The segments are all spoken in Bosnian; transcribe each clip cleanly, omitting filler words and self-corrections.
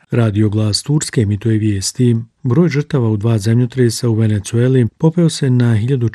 Radio Glas Turske emituje vijesti. Broj žrtava u 2 zemljotresa u Venezueli popeo se na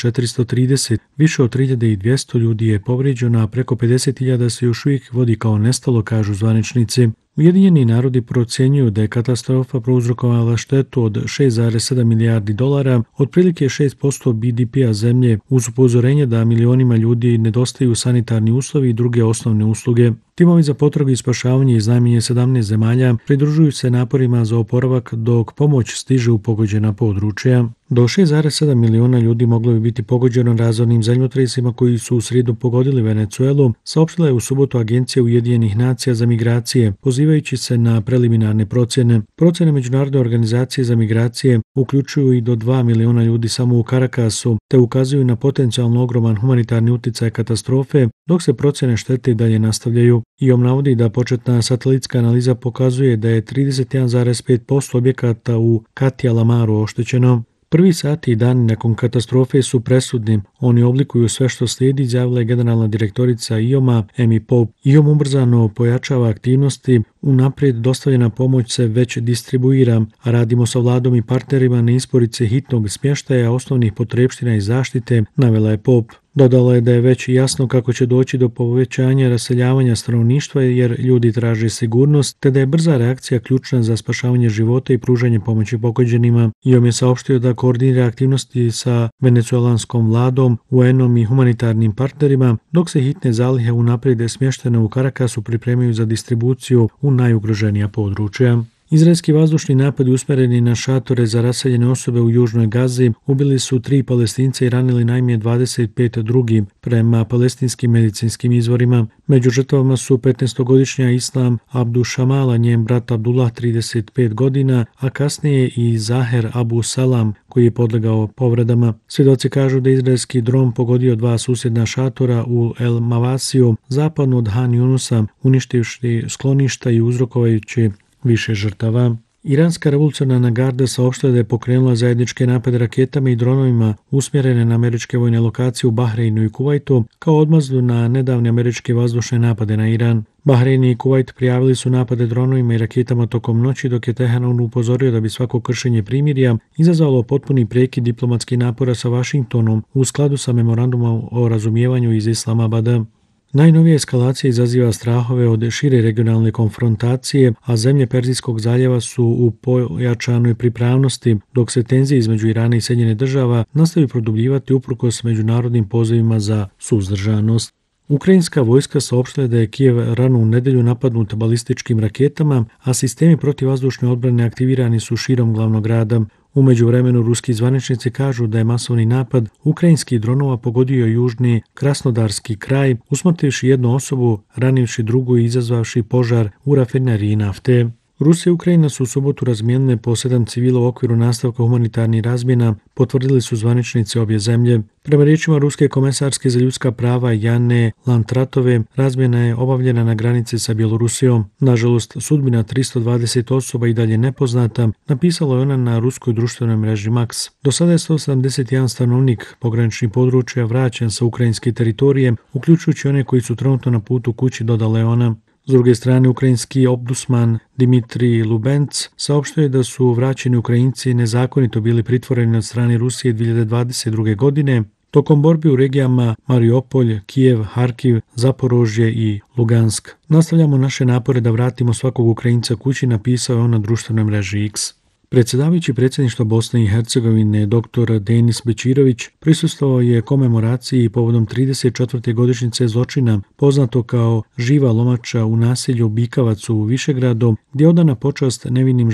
1430, više od 3200 ljudi je povrijeđeno, a preko 50.000 se još uvijek vodi kao nestalo, kažu zvaničnici. Ujedinjeni narodi procjenjuju da je katastrofa prouzrokovala štetu od 6,7 milijardi dolara, otprilike 6% BDP-a zemlje, uz upozorenje da milionima ljudi nedostaju sanitarni uslovi i druge osnovne usluge. Timovi za potragu i spašavanje iz najmanje 17 zemalja pridružuju se naporima za oporavak dok pomoć stiže u pogođena područja. Do 6,7 miliona ljudi moglo bi biti pogođeno razornim zemljotresima koji su u srijedu pogodili Venezuelu, saopštila je u subotu Agencija Ujedinjenih nacija za migracije, pozivajući se na preliminarne procjene. Procjene Međunarodne organizacije za migracije uključuju i do 2 miliona ljudi samo u Caracasu, te ukazuju na potencijalno ogroman humanitarni utjecaj katastrofe, dok se procjene štete i dalje nastavljaju. IOM navodi da početna satelitska analiza pokazuje da je 31,5% objekata u Katia Lamaru oštećeno. Prvi sati i dani nakon katastrofe su presudni. Oni oblikuju sve što slijedi, izjavila je generalna direktorica IOM-a Amy Pope. IOM ubrzano pojačava aktivnosti, unaprijed dostavljena pomoć se već distribuira, a radimo sa vladom i partnerima na isporuci hitnog smještaja, osnovnih potrepština i zaštite, navela je Pope. Dodala je da je već jasno kako će doći do povećanja raseljavanja stanovništva jer ljudi traže sigurnost, te da je brza reakcija ključna za spašavanje života i pružanje pomoći pogođenima. IOM je saopštio da koordinira aktivnosti sa venezuelanskom vladom, UN-om i humanitarnim partnerima, dok se hitne zalihe unaprijed smještene u Caracasu pripremaju za distribuciju u najugroženija područja. Izraelski vazdušni napadi usmjereni na šatore za raseljene osobe u južnoj Gazi ubili su 3 Palestinca i ranili najmanje 25 drugih, prema palestinskim medicinskim izvorima. Među žrtvama su 15-godišnja Islam Abdushamala, njen brat Abdullah 35 godina, a kasnije i Zaher Abu Salam, koji je podlegao povredama. Svjedoci kažu da izraelski dron pogodio 2 susjedna šatora u El Mavasiju, zapadno od Han Yunusa, uništivši skloništa i uzrokovajući više žrtava. Iranska revolucionarna garda saopštila da je pokrenula zajedničke napade raketama i dronovima usmjerene na američke vojne lokacije u Bahreinu i Kuvajtu kao odmazdu na nedavne američke vazdušne napade na Iran. Bahrein i Kuvajt prijavili su napade dronovima i raketama tokom noći, dok je Teheran upozorio da bi svako kršenje primirja izazvalo potpuni prekid diplomatskih napora sa Vašingtonom u skladu sa memorandumom o razumijevanju iz Islamabada. Najnovija eskalacija izaziva strahove od šire regionalne konfrontacije, a zemlje Perzijskog zaljeva su u pojačanoj pripravnosti, dok se tenzije između Irana i Sjedinjenih Država nastavi produbljivati uprkos međunarodnim pozivima za suzdržanost. Ukrajinska vojska saopštila da je Kijev ranu u nedjelju napadnut balističkim raketama, a sistemi protivvazdušne odbrane aktivirani su širom glavnog grada. U međuvremenu ruski zvaničnici kažu da je masovni napad ukrajinskih dronova pogodio južni Krasnodarski kraj, usmrtivši jednu osobu, ranivši drugu i izazvavši požar u rafineriji nafte. Rusija i Ukrajina su u subotu razmijenile po 7 civila u okviru nastavka humanitarnih razmjena, potvrdili su zvaničnici obje zemlje. Prema riječima ruske komesarske za ljudska prava Jane Lantratove, razmjena je obavljena na granici sa Bjelorusijom. Nažalost, sudbina 320 osoba i dalje nepoznata, napisala je ona na ruskoj društvenoj mreži Max. Do sada je 171 stanovnik pograničnih područja vraćen sa ukrajinske teritorije, uključujući one koji su trenutno na putu kući, dodala je ona. S druge strane, ukrajinski ombudsman Dimitrij Lubenc saopštio je da su vraćeni Ukrajinci nezakonito bili pritvoreni od strane Rusije 2022. godine tokom borbi u regijama Mariupolj, Kijev, Harkiv, Zaporožje i Lugansk. Nastavljamo naše napore da vratimo svakog Ukrajinca kući, napisao je on na društvenoj mreži X. Predsjedavajući predsjedništva Bosne i Hercegovine dr. Denis Bećirović prisustvovao je komemoraciji povodom 34. godišnjice zločina poznato kao Živa lomača u naselju Bikavac u Višegradu, gdje je odana počast nevinim